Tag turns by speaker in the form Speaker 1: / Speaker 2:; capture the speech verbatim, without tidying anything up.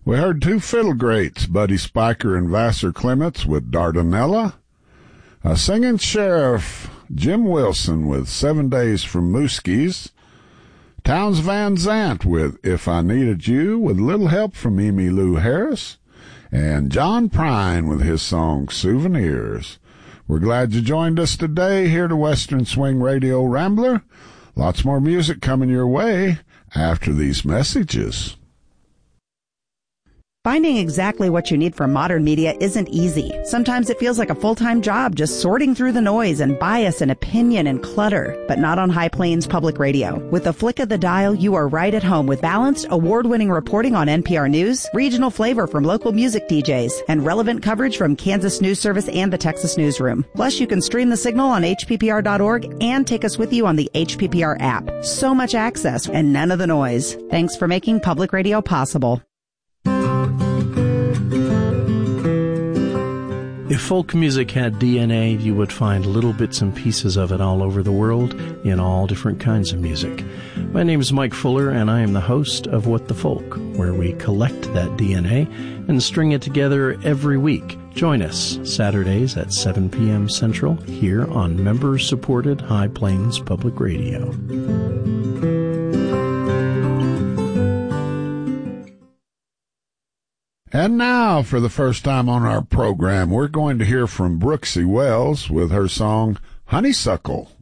Speaker 1: We heard two fiddle greats, Buddy Spiker and Vassar Clements with Dardanella. A singing sheriff, Jim Wilson with Seven Days from Mooskies. Towns Van Zandt with If I Needed You with little help from Emmylou Harris. And John Prine with his song Souvenirs. We're glad you joined us today here to Western Swing Radio Rambler. Lots more music coming your way after these messages.
Speaker 2: Finding exactly what you need from modern media isn't easy. Sometimes it feels like a full-time job just sorting through the noise and bias and opinion and clutter. But not on High Plains Public Radio. With a flick of the dial, you are right at home with balanced, award-winning reporting on N P R News, regional flavor from local music D Js, and relevant coverage from Kansas News Service and the Texas Newsroom. Plus, you can stream the signal on H P P R dot org and take us with you on the H P P R app. So much access and none of the noise. Thanks for making public radio possible.
Speaker 3: If folk music had D N A, you would find little bits and pieces of it all over the world in all different kinds of music. My name is Mike Fuller, and I am the host of What the Folk, where we collect that D N A and string it together every week. Join us Saturdays at seven p.m. Central here on member-supported High Plains Public Radio.
Speaker 1: And now, for the first time on our program, we're going to hear from Brooksy Wells with her song, Honeysuckle.